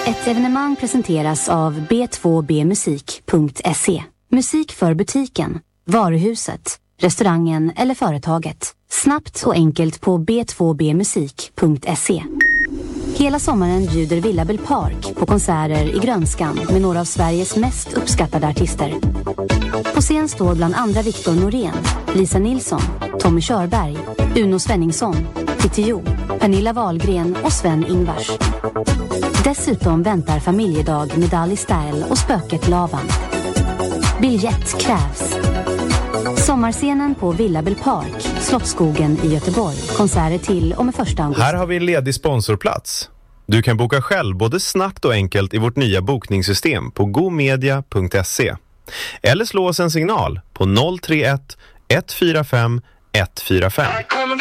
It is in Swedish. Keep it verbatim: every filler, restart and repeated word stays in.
Ett evenemang presenteras av b två b musik punkt se. Musik för butiken, varuhuset, restaurangen eller företaget. Snabbt och enkelt på b två b musik punkt se. Hela sommaren bjuder Villabel Park på konserter i Grönskan med några av Sveriges mest uppskattade artister. På scen står bland andra Viktor Norén, Lisa Nilsson, Tommy Körberg, Uno Svenningsson, Titti Jo, Pernilla Wahlgren och Sven Ingvars. Dessutom väntar familjedag med Dali Style och spöket Laban. Biljett krävs. Sommarscenen på Villabel Park, Slottsskogen i Göteborg. Konserter till och med första augusti. Här har vi en ledig sponsorplats. Du kan boka själv både snabbt och enkelt i vårt nya bokningssystem på gomedia punkt se. Eller slå oss en signal på noll tre ett ett fyra fem ett fyra fem.